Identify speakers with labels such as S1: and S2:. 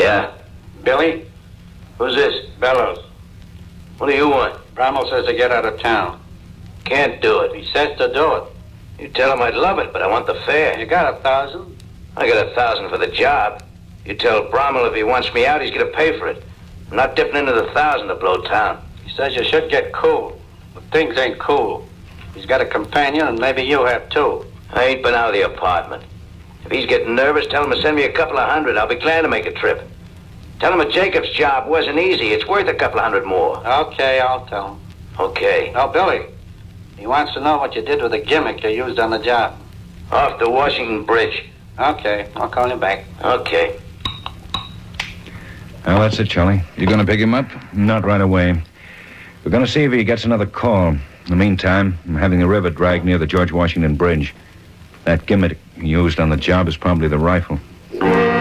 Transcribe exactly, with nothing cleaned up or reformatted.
S1: Yeah?
S2: Billy?
S1: Who's this?
S2: Bellows.
S1: What do you want?
S2: Bramwell says to get out of town.
S1: Can't do it.
S2: He says to do it.
S1: You tell him I'd love it, but I want the fare.
S2: You got a thousand?
S1: I got a thousand for the job. You tell Bramwell if he wants me out, he's gonna pay for it. I'm not dipping into the thousand to blow town.
S2: He says you should get cool. But things ain't cool. He's got a companion, and maybe you have too.
S1: I ain't been out of the apartment. If he's getting nervous, tell him to send me a couple of hundred. I'll be glad to make a trip. Tell him a Jacobs job wasn't easy. It's worth a couple of hundred more.
S2: Okay, I'll tell him.
S1: Okay.
S2: Now, Billy, he wants to know what you did with the gimmick you used on the job.
S1: Off to Washington Bridge.
S2: Okay, I'll call you back.
S1: Okay.
S3: Well, that's it, Charlie. You gonna pick him up? Not right away. We're gonna see if he gets another call. In the meantime, I'm having a river drag near the George Washington Bridge. That gimmick used on the job is probably the rifle.